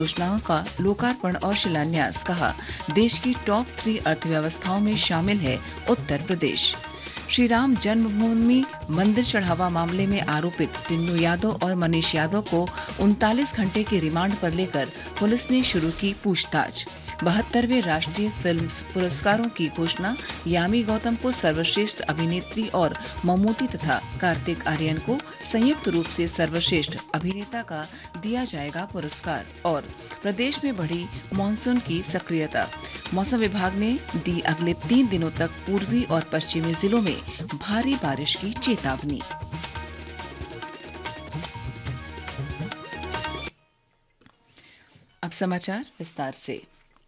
योजनाओं का लोकार्पण और शिलान्यास। कहा, देश की टॉप 3 अर्थव्यवस्थाओं में शामिल है उत्तर प्रदेश। श्री राम जन्मभूमि मंदिर चढ़ावा मामले में आरोपित टिन्नू यादव और मनीष यादव को 39 घंटे के रिमांड पर लेकर पुलिस ने शुरू की पूछताछ। 72वें राष्ट्रीय फिल्म पुरस्कारों की घोषणा। यामी गौतम को सर्वश्रेष्ठ अभिनेत्री और ममूटी तथा कार्तिक आर्यन को संयुक्त रूप से सर्वश्रेष्ठ अभिनेता का दिया जाएगा पुरस्कार। और प्रदेश में बढ़ी मानसून की सक्रियता। मौसम विभाग ने दी अगले 3 दिनों तक पूर्वी और पश्चिमी जिलों में भारी बारिश की चेतावनी। अब समाचार विस्तार से।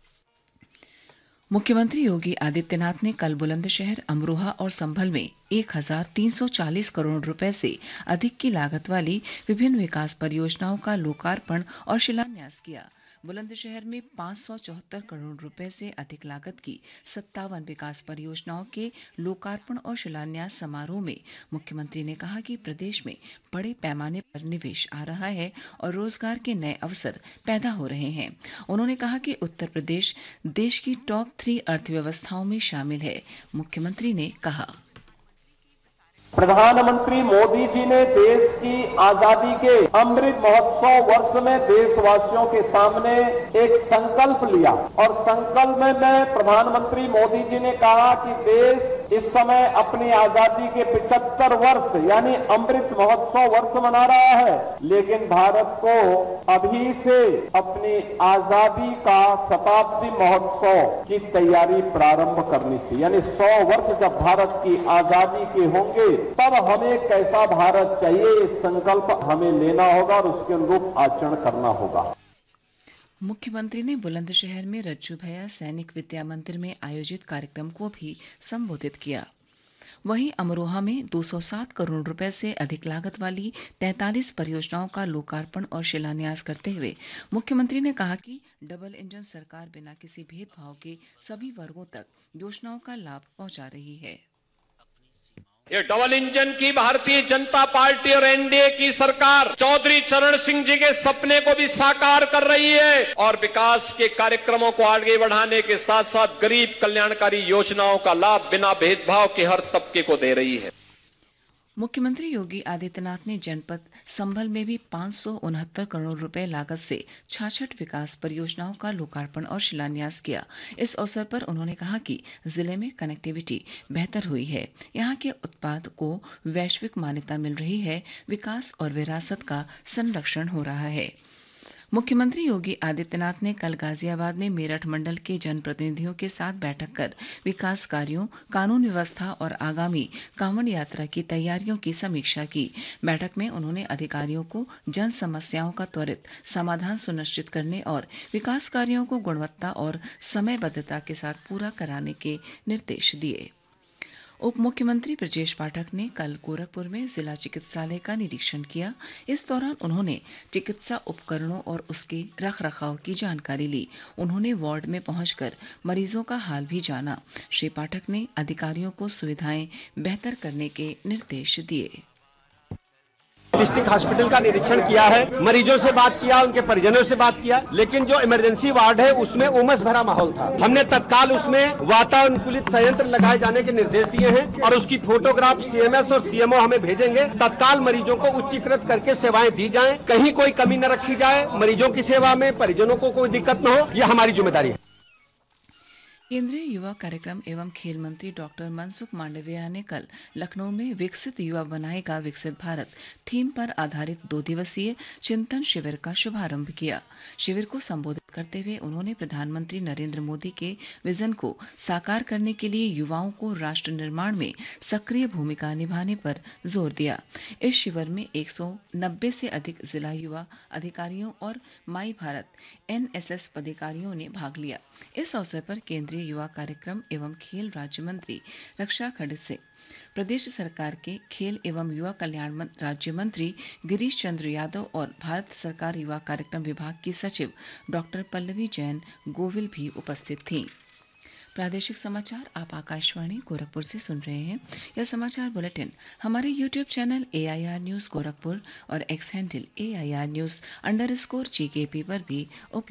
मुख्यमंत्री योगी आदित्यनाथ ने कल बुलंदशहर, अमरोहा और संभल में 1340 करोड़ रुपए से अधिक की लागत वाली विभिन्न विकास परियोजनाओं का लोकार्पण और शिलान्यास किया। बुलंदशहर में 574 करोड़ रुपए से अधिक लागत की 57 विकास परियोजनाओं के लोकार्पण और शिलान्यास समारोह में मुख्यमंत्री ने कहा कि प्रदेश में बड़े पैमाने पर निवेश आ रहा है और रोजगार के नए अवसर पैदा हो रहे हैं। उन्होंने कहा कि उत्तर प्रदेश देश की टॉप 3 अर्थव्यवस्थाओं में शामिल है। मुख्यमंत्री ने कहा, प्रधानमंत्री मोदी जी ने देश की आजादी के अमृत महोत्सव वर्ष में देशवासियों के सामने एक संकल्प लिया और संकल्प में प्रधानमंत्री मोदी जी ने कहा कि देश इस समय अपनी आजादी के 75 वर्ष यानी अमृत महोत्सव वर्ष मना रहा है, लेकिन भारत को अभी से अपनी आजादी का शताब्दी महोत्सव की तैयारी प्रारंभ करनी थी। यानी 100 वर्ष जब भारत की आजादी के होंगे तब हमें कैसा भारत चाहिए, ये संकल्प हमें लेना होगा और उसके अनुरूप आचरण करना होगा। मुख्यमंत्री ने बुलंदशहर में रज्जू भैया सैनिक विद्या मंदिर में आयोजित कार्यक्रम को भी संबोधित किया। वहीं अमरोहा में 207 करोड़ रुपए से अधिक लागत वाली 43 परियोजनाओं का लोकार्पण और शिलान्यास करते हुए मुख्यमंत्री ने कहा कि डबल इंजन सरकार बिना किसी भेदभाव के सभी वर्गों तक योजनाओं का लाभ पहुंचा रही है। ये डबल इंजन की भारतीय जनता पार्टी और एनडीए की सरकार चौधरी चरण सिंह जी के सपने को भी साकार कर रही है और विकास के कार्यक्रमों को आगे बढ़ाने के साथ साथ गरीब कल्याणकारी योजनाओं का लाभ बिना भेदभाव के हर तबके को दे रही है। मुख्यमंत्री योगी आदित्यनाथ ने जनपद संभल में भी 569 करोड़ रुपए लागत से 66 विकास परियोजनाओं का लोकार्पण और शिलान्यास किया। इस अवसर पर उन्होंने कहा कि जिले में कनेक्टिविटी बेहतर हुई है, यहाँ के उत्पाद को वैश्विक मान्यता मिल रही है, विकास और विरासत का संरक्षण हो रहा है। मुख्यमंत्री योगी आदित्यनाथ ने कल गाजियाबाद में मेरठ मंडल के जनप्रतिनिधियों के साथ बैठक कर विकास कार्यों, कानून व्यवस्था और आगामी कांवड़ यात्रा की तैयारियों की समीक्षा की। बैठक में उन्होंने अधिकारियों को जन समस्याओं का त्वरित समाधान सुनिश्चित करने और विकास कार्यों को गुणवत्ता और समयबद्धता के साथ पूरा कराने के निर्देश दिए। उप मुख्यमंत्री ब्रजेश पाठक ने कल गोरखपुर में जिला चिकित्सालय का निरीक्षण किया। इस दौरान उन्होंने चिकित्सा उपकरणों और उसके रखरखाव की जानकारी ली। उन्होंने वार्ड में पहुंचकर मरीजों का हाल भी जाना। श्री पाठक ने अधिकारियों को सुविधाएं बेहतर करने के निर्देश दिए। डिस्ट्रिक्ट हॉस्पिटल का निरीक्षण किया है, मरीजों से बात किया, उनके परिजनों से बात किया, लेकिन जो इमरजेंसी वार्ड है उसमें उमस भरा माहौल था। हमने तत्काल उसमें वातानुकूलित संयंत्र लगाए जाने के निर्देश दिए हैं और उसकी फोटोग्राफ सीएमएस और सीएमओ हमें भेजेंगे। तत्काल मरीजों को उच्चीकृत करके सेवाएं दी जाएं, कहीं कोई कमी न रखी जाए, मरीजों की सेवा में परिजनों को कोई दिक्कत न हो, यह हमारी जिम्मेदारी है। केंद्रीय युवा कार्यक्रम एवं खेल मंत्री डॉक्टर मनसुख मांडविया ने कल लखनऊ में विकसित युवा बनाएगा विकसित भारत थीम पर आधारित 2 दिवसीय चिंतन शिविर का शुभारंभ किया। शिविर को संबोधित करते हुए उन्होंने प्रधानमंत्री नरेंद्र मोदी के विजन को साकार करने के लिए युवाओं को राष्ट्र निर्माण में सक्रिय भूमिका निभाने पर जोर दिया। इस शिविर में 190 से अधिक जिला युवा अधिकारियों और माई भारत एनएसएस पदाधिकारियों ने भाग लिया। इस अवसर पर केंद्रीय युवा कार्यक्रम एवं खेल राज्य मंत्री रक्षा खडसे से प्रदेश सरकार के खेल एवं युवा कल्याण राज्य मंत्री गिरीश चंद्र यादव और भारत सरकार युवा कार्यक्रम विभाग की सचिव डॉक्टर पल्लवी जैन गोविल भी उपस्थित थीं। प्रादेशिक समाचार आप आकाशवाणी गोरखपुर से सुन रहे हैं। यह समाचार बुलेटिन हमारे YouTube channel AIR news Gorakhpur और x handle AIR news _GKP पर भी उपलब्ध